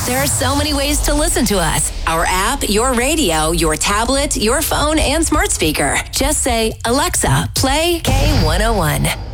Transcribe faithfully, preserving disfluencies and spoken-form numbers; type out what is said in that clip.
There are so many ways to listen to us. Our app, your radio, your tablet, your phone, and smart speaker. Just say, Alexa, play K one oh one.